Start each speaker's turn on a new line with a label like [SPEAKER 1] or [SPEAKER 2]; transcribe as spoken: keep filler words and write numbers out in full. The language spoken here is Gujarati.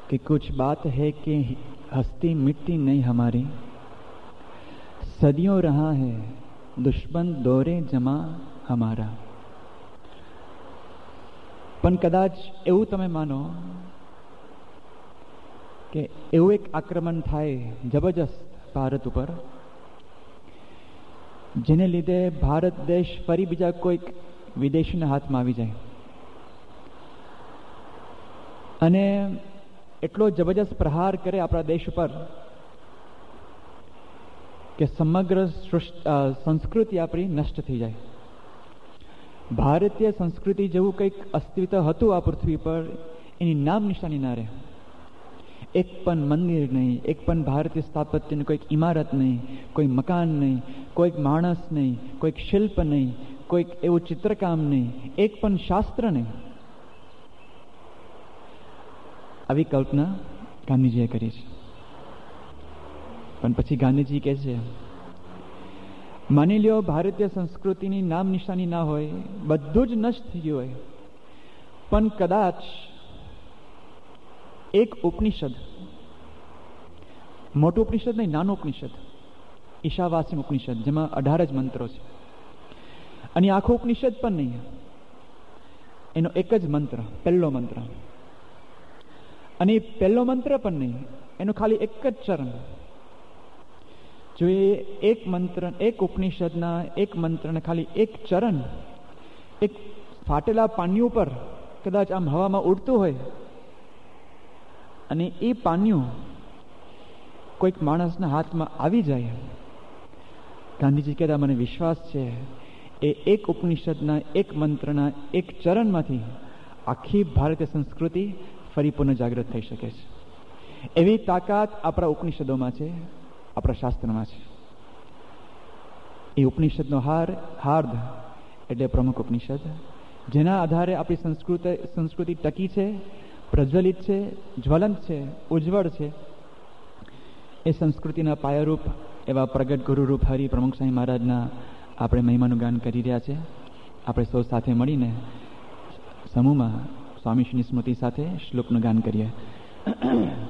[SPEAKER 1] कि कुछ बात है कि हस्ती मिटती नहीं हमारी, सदियों रहा है दुश्मन दौरे जमा हमारा. પણ કદાચ એવું તમે માનો કે એવું એક આક્રમણ થાય જબરજસ્ત ભારત ઉપર, જેને લીધે ભારત દેશ ફરી બીજા કોઈક વિદેશીના હાથમાં આવી જાય અને એટલો જબરજસ્ત પ્રહાર કરે આપણા દેશ ઉપર કે સમગ્ર સંસ્કૃતિ આપણી નષ્ટ થઈ જાય. ભારતીય સંસ્કૃતિ જેવું કંઈક અસ્તિત્વ હતું આ પૃથ્વી પર, એની નામ નિશાની ના રહે. એક પણ મંદિર નહીં, એક પણ ભારતીય સ્થાપત્યની કોઈક ઇમારત નહીં, કોઈ મકાન નહીં, કોઈક માણસ નહીં, કોઈક શિલ્પ નહીં, કોઈક એવું ચિત્રકામ નહીં, એક પણ શાસ્ત્ર નહીં. આવી કલ્પના ગાંધીજીએ કરી છે. પણ પછી ગાંધીજી કહે છે, માની લ્યો ભારતીય સંસ્કૃતિની નામ નિશાની ના હોય, બધું જ નષ્ટ થઈ ગયું હોય, પણ કદાચ એક ઉપનિષદ, મોટું ઉપનિષદ નહીં, નાનું ઉપનિષદ, ઈશાવાસી ઉપનિષદ, જેમાં અઢાર જ મંત્રો છે, અને આખો ઉપનિષદ પણ નહીં, એનો એક જ મંત્ર, પહેલો મંત્ર, અને એ પહેલો મંત્ર પણ નહીં, એનો ખાલી એક જ ચરણ. જો એ એક મંત્ર, એક ઉપનિષદના એક મંત્રને ખાલી એક ચરણ એક ફાટેલા પાન્યું પર કદાચ આમ હવામાં ઉડતું હોય અને એ પાન્યું કોઈક માણસના હાથમાં આવી જાય, ગાંધીજી કહેતા મને વિશ્વાસ છે એ એક ઉપનિષદના એક મંત્રના એક ચરણમાંથી આખી ભારતીય સંસ્કૃતિ ફરી પુનઃ જાગૃત થઈ શકે છે. એવી તાકાત આપણા ઉપનિષદોમાં છે, આપણા શાસ્ત્રમાં છે. એ ઉપનિષદનો હાર હાર્દ એટલે પ્રમુખ ઉપનિષદ, જેના આધારે આપણી સંસ્કૃતિ સંસ્કૃતિ ટકી છે, પ્રજ્વલિત છે, જ્વલંત છે, ઉજ્જવળ છે. એ સંસ્કૃતિના પાયારૂપ એવા પ્રગટ ગુરુરૂપ હરિ પ્રમુખ સ્વામી મહારાજના આપણે મહિમાનું ગાન કરી રહ્યા છે. આપણે સૌ સાથે મળીને સમૂહમાં સ્વામીશ્રીની સ્મૃતિ સાથે શ્લોકનું ગાન કરીએ.